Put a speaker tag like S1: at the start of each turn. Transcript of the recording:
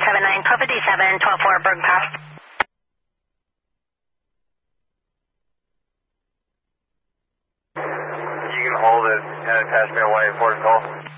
S1: 79, 1257, 124 Berg Pass.
S2: You can hold it and attach me away, port and call.